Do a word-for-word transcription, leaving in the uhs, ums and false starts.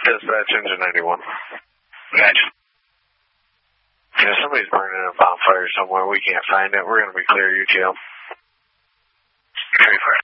Dispatch, engine ninety-one. Gotcha. Yeah, somebody's burning a bonfire somewhere. We can't find it. We're going to be clear U T L. Very far.